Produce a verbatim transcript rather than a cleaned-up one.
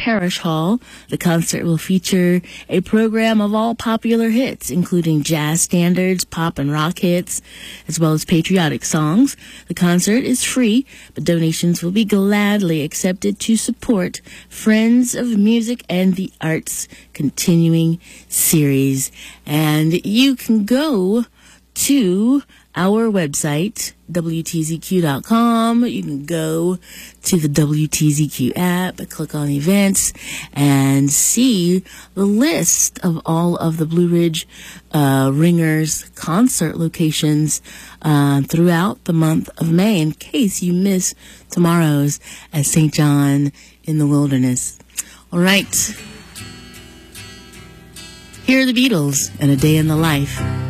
Parish Hall. The concert will feature a program of all popular hits, including jazz standards, pop and rock hits, as well as patriotic songs. The concert is free, but donations will be gladly accepted to support Friends of Music and the Arts continuing series. And you can go to our website, W T Z Q dot com. You can go to the W T Z Q app, click on events, and see the list of all of the Blue Ridge uh, Ringers concert locations uh, throughout the month of May, in case you miss tomorrow's at Saint John in the Wilderness. All right. Here are the Beatles and A Day in the Life.